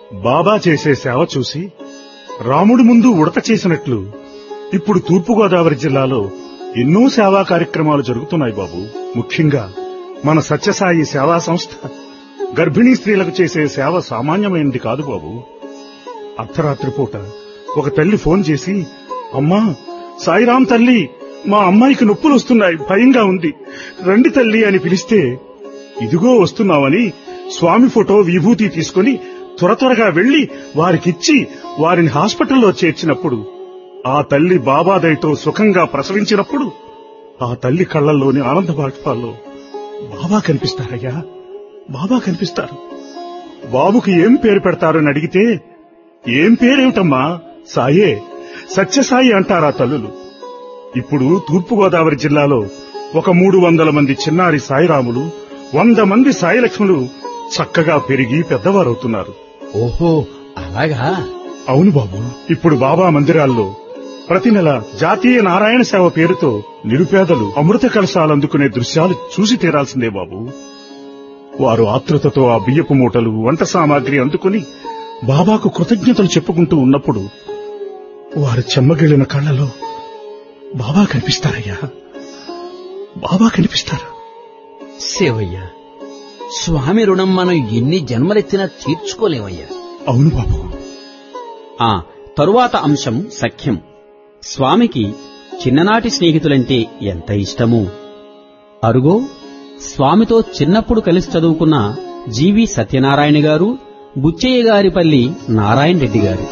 బాబా చేసే సేవ చూసి రాముడి ముందు ఉడత చేసినట్లు ఇప్పుడు తూర్పుగోదావరి జిల్లాలో ఎన్నో సేవా కార్యక్రమాలు జరుగుతున్నాయి బాబు. ముఖ్యంగా మన సత్యసాయి సేవా సంస్థ గర్భిణీ స్త్రీలకు చేసే సేవ సామాన్యమైనది కాదు బాబు. అర్ధరాత్రి పూట ఒక తల్లి ఫోన్ చేసి, అమ్మా సాయిరాం తల్లి, మా అమ్మాయికి నొప్పులు వస్తున్నాయి, భయంగా ఉంది, రండి తల్లి అని పిలిస్తే, ఇదిగో వస్తున్నామని స్వామి ఫోటో విభూతి తీసుకుని త్వరగా వెళ్లి వారికిచ్చి వారిని హాస్పిటల్లో చేర్చినప్పుడు ఆ తల్లి బాబా దయతో సుఖంగా ప్రసవించినప్పుడు ఆ తల్లి కళ్లల్లోని ఆనంద బాష్పాల్లో బాబా కనిపిస్తారయ్యా, బాబా కనిపిస్తారు. బాబుకి ఏం పేరు పెడతారని అడిగితే, ఏం పేరేమిటమ్మా, సాయే, సత్యసాయి అంటారా తల్లులు. ఇప్పుడు తూర్పుగోదావరి జిల్లాలో ఒక 300 మంది చిన్నారి సాయిరాములు, 100 మంది సాయిలక్ష్ములు చక్కగా పెరిగి పెద్దవారవుతున్నారు. ఓహో, అలాగా? అవును బాబు. ఇప్పుడు బాబా మందిరాల్లో ప్రతి నెల జాతీయ నారాయణ సేవ పేరుతో నిరుపేదలు అమృత కలశాలు అందుకునే దృశ్యాలు చూసి తీరాల్సిందే బాబు. వారు ఆతృతతో ఆ బియ్యపు మూటలు, వంట సామాగ్రి అందుకుని బాబాకు కృతజ్ఞతలు చెప్పుకుంటూ ఉన్నప్పుడు వారు చెమ్మగిలిన కళ్లలో బాబా కనిపిస్తారయ్యా, బాబా కనిపిస్తారు. శివయ్య, స్వామి రుణం మనం ఎన్ని జన్మలెత్తినా తీర్చుకోలేమయ్యా. అవును బాబు. తరువాత అంశం సఖ్యం. స్వామికి చిన్ననాటి స్నేహితులంటే ఎంత ఇష్టమో. అరుగో స్వామితో చిన్నప్పుడు కలిసి చదువుకున్న జీవి సత్యనారాయణ గారు, బుచ్చయ్య గారిపల్లి నారాయణ రెడ్డి గారు.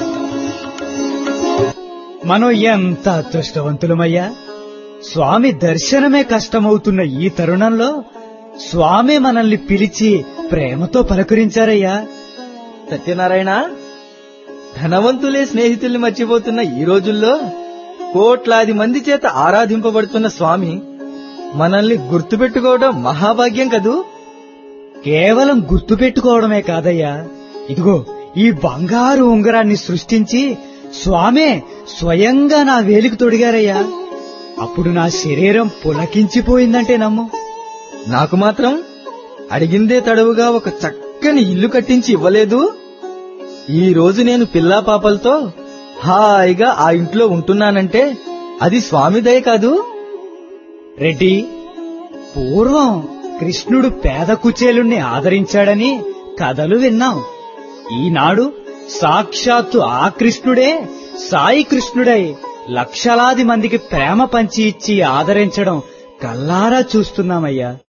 మనం ఎంత అదృష్టవంతులమయ్యా. స్వామి దర్శనమే కష్టమవుతున్న ఈ తరుణంలో స్వామి మనల్ని పిలిచి ప్రేమతో పలకరించారయ్యా. సత్యనారాయణ, ధనవంతులే స్నేహితుల్ని మర్చిపోతున్న ఈ రోజుల్లో కోట్లాది మంది చేత ఆరాధింపబడుతున్న స్వామి మనల్ని గుర్తుపెట్టుకోవడం మహాభాగ్యం కదూ. కేవలం గుర్తుపెట్టుకోవడమే కాదయ్యా, ఇదిగో ఈ బంగారు ఉంగరాన్ని సృష్టించి స్వామే స్వయంగా నా వేలికి తొడిగారయ్యా. అప్పుడు నా శరీరం పులకించిపోయిందంటే నమ్ము. నాకు మాత్రం అడిగిందే తడవుగా ఒక చక్కని ఇల్లు కట్టించి ఇవ్వలేదు. ఈ రోజు నేను పిల్లా పాపలతో హాయిగా ఆ ఇంట్లో ఉంటున్నానంటే అది స్వామి దయ కాదు. రెడ్డి, పూర్వం కృష్ణుడు పేద కుచేలుణ్ణి ఆదరించాడని కథలు విన్నాం. ఈనాడు సాక్షాత్తు ఆ కృష్ణుడే సాయి కృష్ణుడై లక్షలాది మందికి ప్రేమ పంచి ఇచ్చి ఆదరించడం కల్లారా చూస్తున్నామయ్యా.